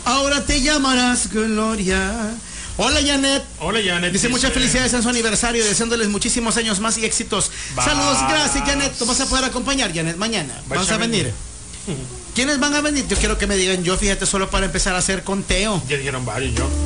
ahora te llamarás Gloria. Hola Janet. Hola Janet. Dice muchas felicidades en su aniversario, deseándoles muchísimos años más y éxitos. Saludos, gracias Janet. ¿Tú vas a poder acompañar, Janet, mañana? ¿Vas a venir? ¿Quiénes van a venir? Yo quiero que me digan yo, fíjate, solo para empezar a hacer conteo. Ya dijeron varios yo.